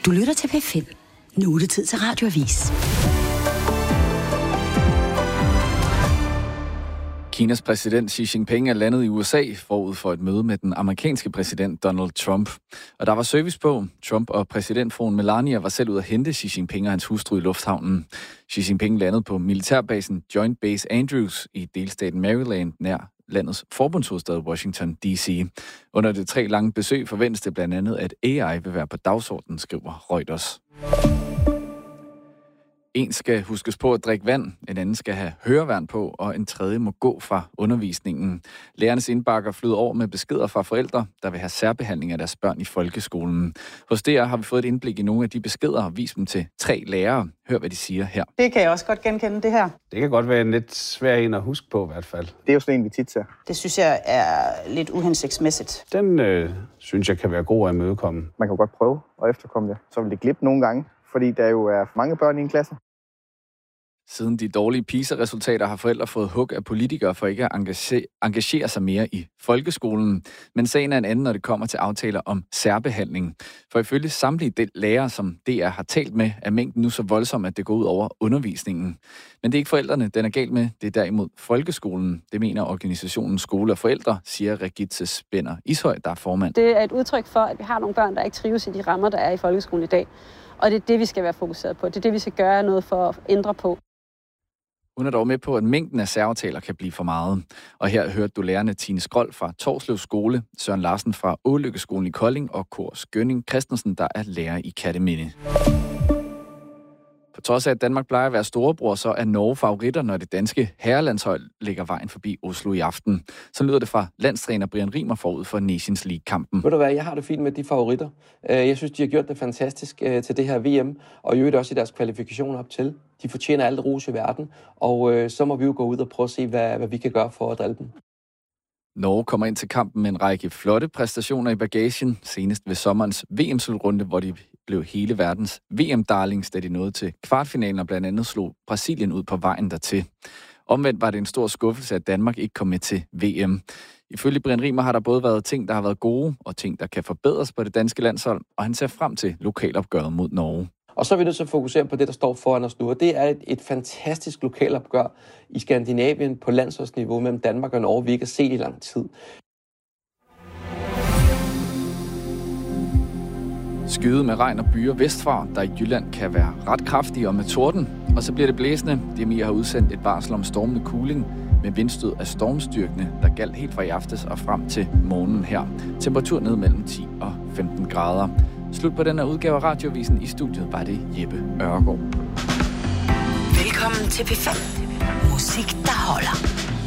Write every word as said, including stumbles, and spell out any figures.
Du lytter til P fem. Nu er det tid til Radioavis. Kinas præsident Xi Jinping er landet i U S A forud for et møde med den amerikanske præsident Donald Trump. Og der var service på. Trump og præsidentfruen Melania var selv ude at hente Xi Jinping og hans hustru i lufthavnen. Xi Jinping landede på militærbasen Joint Base Andrews i delstaten Maryland nær landets forbundshovedstad Washington D C. Under det tre lange besøg forventes det blandt andet, at A I vil være på dagsordenen, skriver Reuters. En skal huskes på at drikke vand, en anden skal have høreværn på, og en tredje må gå fra undervisningen. Lærernes indbakker flyder over med beskeder fra forældre, der vil have særbehandling af deres børn i folkeskolen. Hos D R har vi fået et indblik i nogle af de beskeder og vist dem til tre lærere. Hør, hvad de siger her. Det kan jeg også godt genkende, det her. Det kan godt være en lidt svær en at huske på i hvert fald. Det er jo sådan en, vi tit ser. Det synes jeg er lidt uhensigtsmæssigt. Den øh, synes jeg kan være god at imødekomme. Man kan jo godt prøve at efterkomme det. Så vil det glippe nogle gange, fordi der jo er mange børn i en klasse. Siden de dårlige PISA-resultater har forældre fået hug af politikere for ikke at engagere, engagere sig mere i folkeskolen. Men sagen er en anden, når det kommer til aftaler om særbehandling. For ifølge samtlige de lærere, som D R har talt med, er mængden nu så voldsom, at det går ud over undervisningen. Men det er ikke forældrene, den er galt med. Det er derimod folkeskolen. Det mener organisationen Skole og Forældre, siger Regitze Spænder Ishøj, der er formand. Det er et udtryk for, at vi har nogle børn, der ikke trives i de rammer, der er i folkeskolen i dag. Og det er det, vi skal være fokuseret på. Det er det, vi skal gøre noget for at ændre på. Hun er dog med på, at mængden af særaftaler kan blive for meget. Og her hørte du lærerne Tine Skrold fra Torslev Skole, Søren Larsen fra Ålykkeskolen i Kolding og Kor Skønning Christensen, der er lærer i Katteminde. På trods af, at Danmark plejer at være storebror, så er Norge favoritter, når det danske herrelandshold lægger vejen forbi Oslo i aften. Så lyder det fra landstræner Brian Rimer forud for Nations League-kampen. Ved du hvad, jeg har det fint med de favoritter. Jeg synes, de har gjort det fantastisk til det her V M, og i øvrigt også i deres kvalifikationer op til. De fortjener alt ros i verden, og så må vi jo gå ud og prøve at se, hvad, hvad vi kan gøre for at drille dem. Norge kommer ind til kampen med en række flotte præstationer i bagagen, senest ved sommerens V M-slutrunde, hvor de blev hele verdens V M-darlings, da de nåede til kvartfinalen og blandt andet slog Brasilien ud på vejen dertil. Omvendt var det en stor skuffelse, at Danmark ikke kom med til V M. Ifølge Brian Rimer har der både været ting, der har været gode, og ting, der kan forbedres på det danske landshold, og han ser frem til lokalopgøret mod Norge. Og så er vi nødt til at fokusere på det, der står foran os nu, og det er et, et fantastisk lokalopgør i Skandinavien på landsholdsniveau mellem Danmark og Norge, vi ikke har set i lang tid. Skyde med regn og byer vestfra, der i Jylland kan være ret kraftige og med torden. Og så bliver det blæsende. D M I har udsendt et varsel om stormende kuling med vindstød af stormstyrkene, der galt helt fra i aftes og frem til morgenen her. Temperatur ned mellem ti og femten grader. Slut på den her udgave af Radioavisen. I studiet var det Jeppe Ørgaard. Velkommen til P fem. Musik, der holder.